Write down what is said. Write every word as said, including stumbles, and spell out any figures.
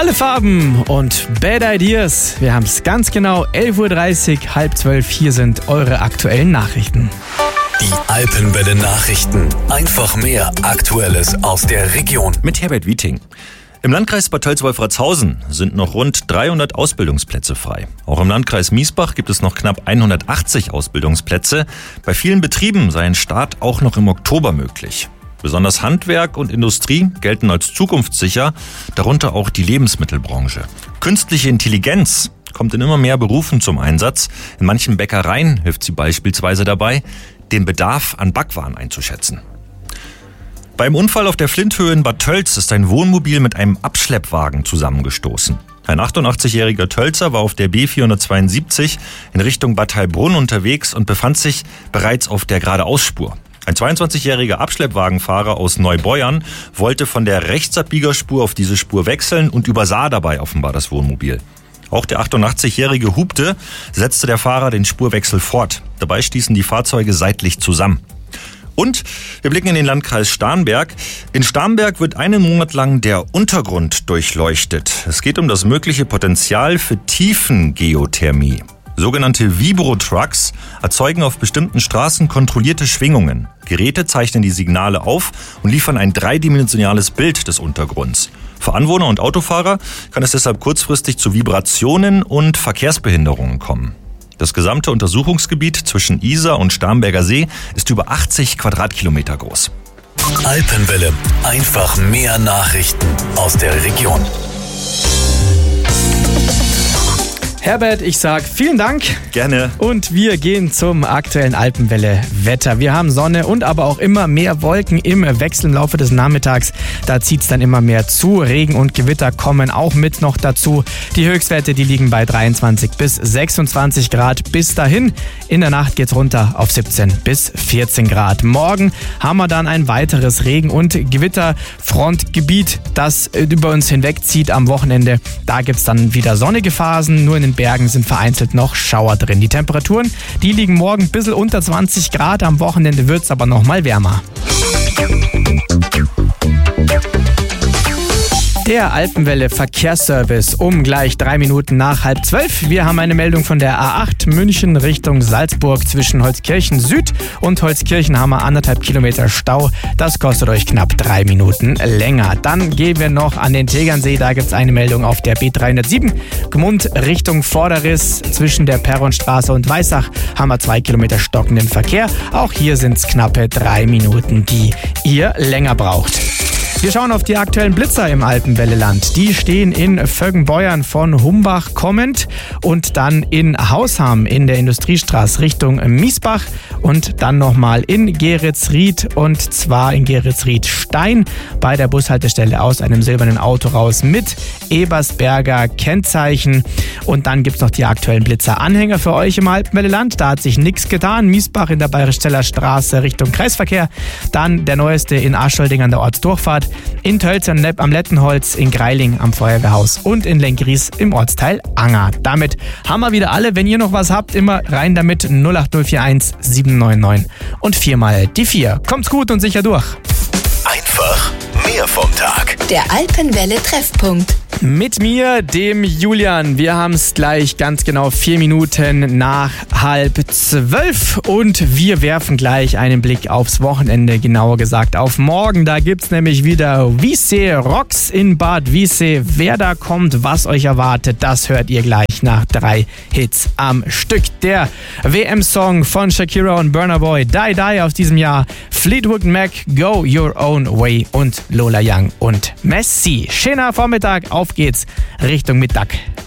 Alle Farben und Bad Ideas. Wir haben es ganz genau, elf Uhr dreißig, halb zwölf. Hier sind eure aktuellen Nachrichten. Die Alpenwelle Nachrichten. Einfach mehr Aktuelles aus der Region. Mit Herbert Wieting. Im Landkreis Bad Tölz-Wolfratshausen sind noch rund dreihundert Ausbildungsplätze frei. Auch im Landkreis Miesbach gibt es noch knapp hundertachtzig Ausbildungsplätze. Bei vielen Betrieben sei ein Start auch noch im Oktober möglich. Besonders Handwerk und Industrie gelten als zukunftssicher, darunter auch die Lebensmittelbranche. Künstliche Intelligenz kommt in immer mehr Berufen zum Einsatz. In manchen Bäckereien hilft sie beispielsweise dabei, den Bedarf an Backwaren einzuschätzen. Beim Unfall auf der Flinthöhe in Bad Tölz ist ein Wohnmobil mit einem Abschleppwagen zusammengestoßen. Ein achtundachtzigjähriger Tölzer war auf der B vierhundertzweiundsiebzig in Richtung Bad Heilbrunn unterwegs und befand sich bereits auf der Geradeausspur. Ein zweiundzwanzigjähriger Abschleppwagenfahrer aus Neubeuern wollte von der Rechtsabbiegerspur auf diese Spur wechseln und übersah dabei offenbar das Wohnmobil. Auch der achtundachtzigjährige hupte, setzte der Fahrer den Spurwechsel fort. Dabei stießen die Fahrzeuge seitlich zusammen. Und wir blicken in den Landkreis Starnberg. In Starnberg wird einen Monat lang der Untergrund durchleuchtet. Es geht um das mögliche Potenzial für Tiefengeothermie. Sogenannte Vibrotrucks erzeugen auf bestimmten Straßen kontrollierte Schwingungen. Geräte zeichnen die Signale auf und liefern ein dreidimensionales Bild des Untergrunds. Für Anwohner und Autofahrer kann es deshalb kurzfristig zu Vibrationen und Verkehrsbehinderungen kommen. Das gesamte Untersuchungsgebiet zwischen Isar und Starnberger See ist über achtzig Quadratkilometer groß. Alpenwelle. Einfach mehr Nachrichten aus der Region. Herbert, ich sag vielen Dank. Gerne. Und wir gehen zum aktuellen Alpenwelle-Wetter. Wir haben Sonne und aber auch immer mehr Wolken im Wechsel im Laufe des Nachmittags. Da zieht es dann immer mehr zu. Regen und Gewitter kommen auch mit noch dazu. Die Höchstwerte, die liegen bei dreiundzwanzig bis sechsundzwanzig Grad. Bis dahin, in der Nacht geht's runter auf siebzehn bis vierzehn Grad. Morgen haben wir dann ein weiteres Regen- und Gewitterfrontgebiet, das über uns hinwegzieht am Wochenende. Da gibt's dann wieder sonnige Phasen. Nur in den Bergen sind vereinzelt noch Schauer drin. Die Temperaturen, die liegen morgen ein bisschen unter zwanzig Grad. Am Wochenende wird es aber noch mal wärmer. Der Alpenwelle Verkehrsservice um gleich drei Minuten nach halb zwölf. Wir haben eine Meldung von der A acht München Richtung Salzburg. Zwischen Holzkirchen Süd und Holzkirchen haben wir anderthalb Kilometer Stau. Das kostet euch knapp drei Minuten länger. Dann gehen wir noch an den Tegernsee. Da gibt es eine Meldung auf der B dreihundertsieben. Gmund Richtung Vorderriss. Zwischen der Perronstraße und Weissach haben wir zwei Kilometer stockenden Verkehr. Auch hier sind es knappe drei Minuten, die ihr länger braucht. Wir schauen auf die aktuellen Blitzer im Alpenwelleland. Die stehen in Vöggenbeuern von Humbach kommend und dann in Hausham in der Industriestraße Richtung Miesbach und dann nochmal in Geritzried und zwar in Geritzried-Stein bei der Bushaltestelle aus einem silbernen Auto raus mit Ebersberger Kennzeichen. Und dann gibt es noch die aktuellen Blitzer-Anhänger für euch im Alpenwelleland. Da hat sich nichts getan. Miesbach in der Bayerischsteller Straße Richtung Kreisverkehr. Dann der neueste in Aschholding an der Ortsdurchfahrt. In Tölz am Lettenholz, in Greiling am Feuerwehrhaus und in Lenkries im Ortsteil Anger. Damit haben wir wieder alle. Wenn ihr noch was habt, immer rein damit. null acht null vier eins sieben neun neun und viermal die vier. Kommt's gut und sicher durch. Einfach mehr vom Tag. Der Alpenwelle Treffpunkt. Mit mir, dem Julian. Wir haben es gleich ganz genau vier Minuten nach halb zwölf und wir werfen gleich einen Blick aufs Wochenende, genauer gesagt auf morgen. Da gibt's nämlich wieder Wiessee Rocks in Bad Wiessee. Wer da kommt, was euch erwartet, das hört ihr gleich nach drei Hits am Stück. Der W M-Song von Shakira und Burna Boy, Die Die aus diesem Jahr, Fleetwood Mac, Go Your Own Way und Lola Young und Messi. Schöner Vormittag, auf geht's Richtung Mittag.